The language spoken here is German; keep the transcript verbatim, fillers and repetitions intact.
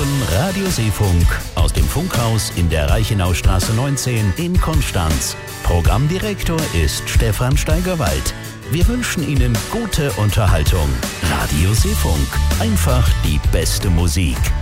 Radio Seefunk aus dem Funkhaus in der Reichenaustraße neunzehn in Konstanz. Programmdirektor ist Stefan Steigerwald. Wir wünschen Ihnen gute Unterhaltung. Radio Seefunk, einfach die beste Musik.